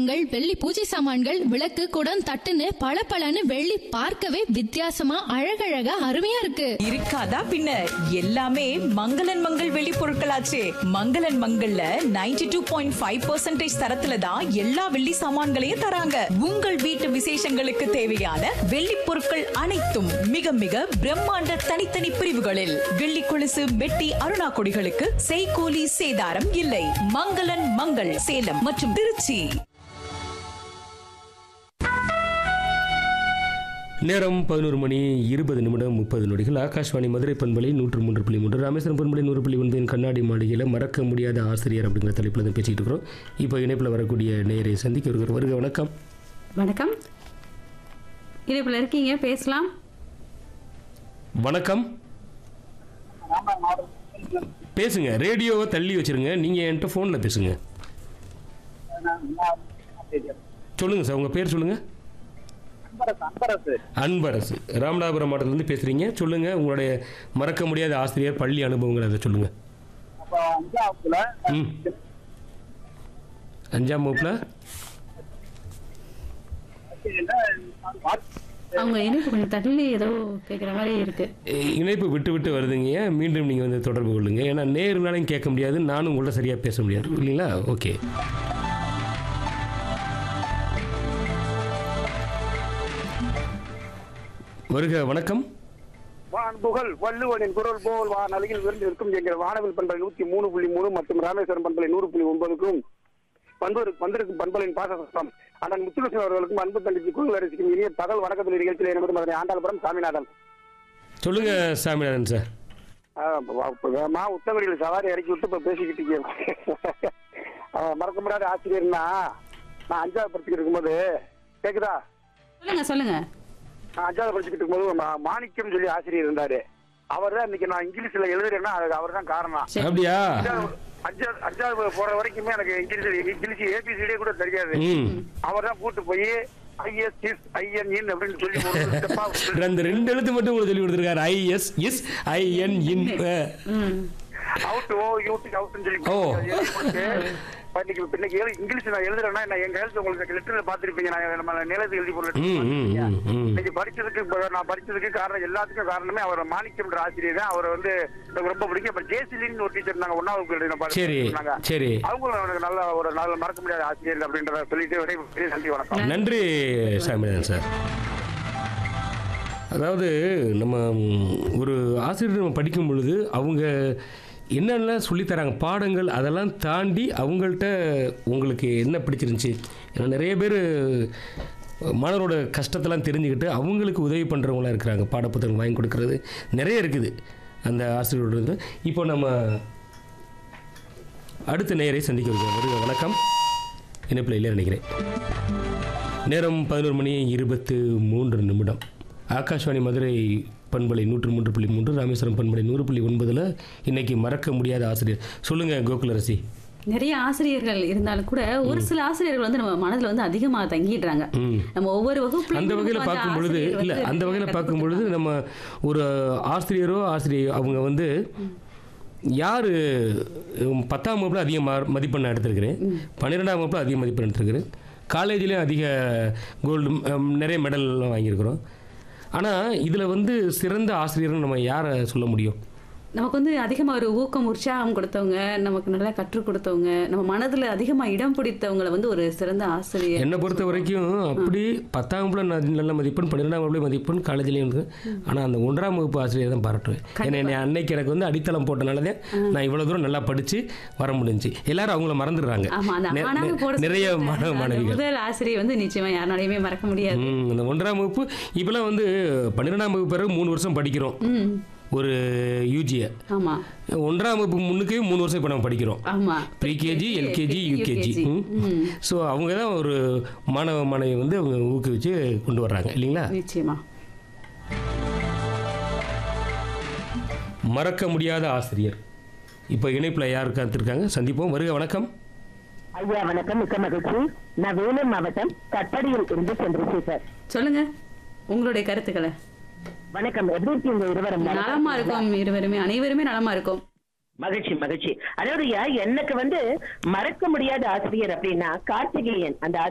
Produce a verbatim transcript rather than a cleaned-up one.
பாத்திரங்கள், வெள்ளி பூஜை சாமான்கள், விளக்கு, குடம், தட்டுன்னு பளபளன்னு வெள்ளி பார்க்கவே வித்தியாசமா அழகழகா அருமையா இருக்கு. இருக்காதா பின்ன, எல்லாமே மங்களன் மங்கள் வெள்ளி பொருட்களாச்சே. மங்களன் மங்கள்ல ninety two point five percentage தரத்துல தான் எல்லா வெள்ளி சாமான்களையும் தராங்க. உங்கள் வீட்டு விசேஷங்களுக்கு தேவையான வெள்ளி பொருட்கள் அனைத்தும் மிக மிக பிரம்மாண்ட தனித்தனி பிரிவுகளில். வெள்ளி கொலுசு, மெட்டி, அருணா கொடிகளுக்கு செய்கூலி சேதாரம் இல்லை. மங்களன் மங்கள் சேலம் மற்றும் திருச்சி. நேரம் பதினோரு மணி இருபது நிமிடம் முப்பது நொடிகள். ஆகாஷ்வாணி மதுரை பண்பலை நூற்று மூன்று புள்ளி மூன்று, ராமேஸ்வரம் பண்பலை நூறு புள்ளி ஒன்பதின் கண்ணாடி மாளிகையில் மறக்க முடியாத ஆசிரியர் அப்படிங்கிற தலைப்பில் தான் பேசிகிட்டு இருக்கிறோம். இப்போ இணைப்பில் வரக்கூடிய நேரை சந்திக்க இருக்கிற வருக. வணக்கம். வணக்கம், இணைப்பில் இருக்கீங்க, பேசலாம். வணக்கம், பேசுங்க. ரேடியோவை தள்ளி வச்சிருங்க. நீங்கள் என்கிட்ட ஃபோனில் பேசுங்க. சொல்லுங்கள் சார், உங்கள் பேர் சொல்லுங்கள். அன்பரசு, ராமநாதபுரம் மாவட்டத்திலிருந்து பேசுறீங்க. சொல்லுங்க, உங்களுடைய மறக்க முடியாத ஆசிரியர், பள்ளி அனுபவங்கள் அதை சொல்லுங்க. அஞ்சாம் வகுப்புல அவங்க இணைப்பு கொஞ்சம் தள்ளி ஏதோ கேட்குற மாதிரி இருக்கு. இணைப்பு விட்டு விட்டு வருதுங்க. மீண்டும் நீங்க வந்து தொடர்பு கொள்ளுங்க. ஏன்னா நேருனாலையும் கேட்க முடியாது, நானும் உங்கள்ட்ட சரியா பேச முடியாது இல்லைங்களா? ஓகே. வருக. வணக்கம். வான்புகழ் வள்ளுவனின் குரல் போல் வா நலையில் விருந்து இருக்கும் என்கிற வானவில் பண்பலை நூத்தி மூணு புள்ளி மூணு மற்றும் ராமேஸ்வரம் பண்பலை நூறு புள்ளி ஒன்பதுக்கும் பண்பு வந்திருக்கும் பண்பலின் பாசம் அண்ணன் முத்துலட்சுமி அவர்களுக்கும் அன்பு தண்டிச்சு குரல் அரசிக்கும் இனிய பகல் வணக்கத்தில் நிகழ்ச்சியில் என்பது அதனை ஆண்டாள்புரம் சாமிநாதன். சொல்லுங்க சாமிநாதன் சார். மா உத்தமடியில் சவாரி இறக்கி விட்டு இப்ப பேசிக்கிட்டு மறக்க முடியாத ஆசிரியர்னா நான் அஞ்சாவது படிச்சுக்கிட்டு இருக்கும்போது, கேக்குதா? சொல்லுங்க சொல்லுங்க. அஞ்சாவது படிச்சுக்கிட்டு இருக்கும்போது மாணிக்கம் சொல்லி ஆசிரியர் இருந்தாரு. அவர் தான் இன்னைக்கு நான் இங்கிலீஷ்ல எழுதுறேன்னா அதுக்கு அவர் தான் காரணம். அப்படியா? அஞ்சாவது அஞ்சாவது போற வரைக்குமே எனக்கு இங்கிலீஷ் இங்கிலீஷ் ஏபிசிடியே கூட தெரியாது. அவர் தான் கூட்டு போய் ஐஎஸ் இஸ் ஐஎன் அப்படின்னு சொல்லி அந்த ரெண்டு எழுத்து மட்டும் உங்களுக்கு சொல்லி கொடுத்துருக்காரு. IS is IN in out ஓ யூட் அவுட்னு சொல்லி இன்னைக்கு இன்னைக்கு இங்கிலீஷ் நான் எழுதுறேன்னா எங்க எழுத்து உங்களுக்கு லெட்டர்ல பாத்திருப்பீங்க. நான் நம்ம நிலத்து எழுதி போடுறேன். இன்னைக்கு படிச்சதுக்கு நான் படிச்சதுக்கு காரணம் எல்லாத்துக்கும் காரணமே அவர் மாணிக்கம் ஆசிரியர் தான். அவர் வந்து எனக்கு ரொம்ப பிடிக்கும். அப்புறம் ஜேசிலின்னு ஒரு டீச்சர் இருந்தாங்க, ஒன்னாவது அவங்களும் எனக்கு நல்ல ஒரு நல்ல மறக்க முடியாத ஆசிரியர் அப்படின்றத சொல்லிட்டு நன்றி, வணக்கம். நன்றி சாமிநாதன் சார். அதாவது நம்ம ஒரு ஆசிரியர் நம்ம படிக்கும் பொழுது அவங்க என்னென்ன சொல்லித்தராங்க பாடங்கள், அதெல்லாம் தாண்டி அவங்கள்ட்ட உங்களுக்கு என்ன பிடிச்சிருந்துச்சி. ஏன்னா நிறைய பேர் மாணவரோட கஷ்டத்தெல்லாம் தெரிஞ்சுக்கிட்டு அவங்களுக்கு உதவி பண்ணுறவங்களாம் இருக்கிறாங்க. பாடப்புத்தகம் வாங்கி கொடுக்கறது நிறைய இருக்குது அந்த ஆசிரியரோட. இப்போ நம்ம அடுத்த நேரை சந்திக்க இருக்கிறோம். வருக. வணக்கம். இணைப்பில் இல்லை நினைக்கிறேன். நேரம் பதினோரு மணி இருபத்து மூன்று நிமிடம். ஆகாஷ்வாணி மதுரை பண்பலை நூற்று மூன்று புள்ளி மூன்று, ராமேஸ்வரம் பண்பலை நூறு புள்ளி ஒன்பதுல இன்னைக்கு மறக்க முடியாத ஆசிரியர். சொல்லுங்க கோகுலரசி. நிறைய ஆசிரியர்கள் இருந்தாலும் கூட ஒரு சில ஆசிரியர்கள் வந்து நம்ம மனதில் வந்து அதிகமாக தங்கிடுறாங்க. நம்ம ஒவ்வொரு வகுப்பு அந்த வகையில் பார்க்கும் பொழுது இல்லை அந்த வகையில் பார்க்கும் பொழுது நம்ம ஒரு ஆசிரியரோ ஆசிரியோ அவங்க வந்து யார் பத்தாம் வகுப்பில் அதிக மதிப்பெண் எடுத்திருக்கிறேன், பன்னிரெண்டாம் வகுப்பில் அதிக மதிப்பெண் எடுத்திருக்கிறேன், காலேஜ்லேயும் அதிக கோல்டு நிறைய மெடல்லாம் வாங்கியிருக்கிறோம். ஆனால் இதில் வந்து சிறந்த ஆசிரியர்னு நம்ம யாரை சொல்ல முடியும்? நமக்கு வந்து அதிகமாக ஒரு ஊக்கம் உற்சாகம் கொடுத்தவங்க, நமக்கு நல்லா கற்றுக் கொடுத்தவங்க, நம்ம மனதில் அதிகமாக இடம் பிடித்தவங்களை வந்து ஒரு சிறந்த ஆசிரியர். என்னை பொறுத்த வரைக்கும் அப்படி பத்தாம் வகுப்புல நல்ல மதிப்பெண், பன்னிரெண்டாம் வகுப்புல மதிப்பெண், காலேஜ்லேயும் இருக்குது. ஆனால் அந்த ஒன்றாம் வகுப்பு ஆசிரியர் தான் பாராட்டுவேன். ஏன்னா என்னை அன்னைக்கு எனக்கு வந்து அடித்தளம் போட்டனால தான் நான் இவ்வளோ தூரம் நல்லா படித்து வர முடிஞ்சு. எல்லாரும் அவங்கள மறந்துடுறாங்க. நிறைய மாணவ மாணவிகள் முதல் ஆசிரியர் வந்து நிச்சயமாக யாராலையுமே மறக்க முடியாது. அந்த ஒன்றாம் வகுப்பு இப்போலாம் வந்து பன்னிரெண்டாம் வகுப்பு பிறகு மூணு வருஷம் படிக்கிறோம் ஒரு யூஜியை. ஒன்றாம் வகுப்பு முன்னுக்கே மூணு வருஷம் இப்போ நம்ம படிக்கிறோம். Pre-KG, LKG, UKG. ஸோ அவங்க தான் ஒரு மாணவ மாணவி வந்து அவங்க ஊக்குவிச்சு கொண்டு வர்றாங்க இல்லைங்களா? நிச்சயமா. மறக்க முடியாத ஆசிரியர். இப்போ இணைப்பில் யார் காத்திருக்காங்க, சந்திப்போம். வருக. வணக்கம். ஐயா வணக்கம், மிக்க மகிழ்ச்சி. நான் வேலூர் மாவட்டம் கட்படியில் இருந்து சந்திரசேகர். சொல்லுங்க உங்களுடைய கருத்துக்களை. வணக்கம், எப்படி இருக்கீங்க இருவரும்? நலமா இருக்கும், இருவருமே அனைவருமே நலமா இருக்கும். மகிழ்ச்சி மகிழ்ச்சி. அதாவது எனக்கு வந்து மறக்க முடியாத ஆசிரியர் அப்படின்னா கார்த்திகேயன் அந்த